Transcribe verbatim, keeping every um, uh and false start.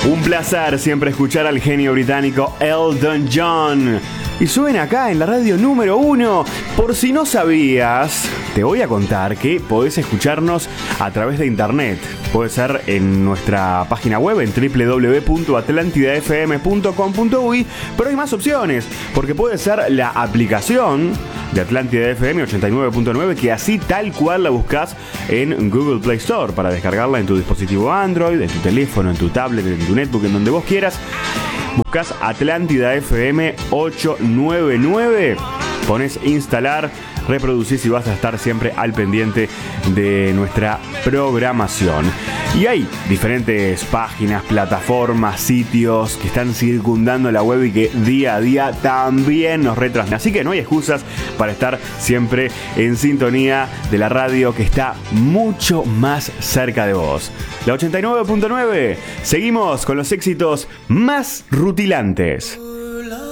Un placer siempre escuchar al genio británico Elton John. Y suena acá en la radio número uno. Por si no sabías, te voy a contar que podés escucharnos a través de internet. Puede ser en nuestra página web en doble u doble u doble u punto atlantida f m punto com punto u y, pero hay más opciones, porque puede ser la aplicación de Atlántida F M ochenta y nueve punto nueve, que así tal cual la buscas en Google Play Store para descargarla en tu dispositivo Android, en tu teléfono, en tu tablet, en tu netbook, en donde vos quieras. Buscas Atlántida F M ochocientos noventa y nueve, pones instalar, reproducís y vas a estar siempre al pendiente de nuestra programación. Y hay diferentes páginas, plataformas, sitios que están circundando la web y que día a día también nos retransmiten. Así que no hay excusas para estar siempre en sintonía de la radio que está mucho más cerca de vos. La ochenta y nueve punto nueve. Seguimos con los éxitos más rutilantes.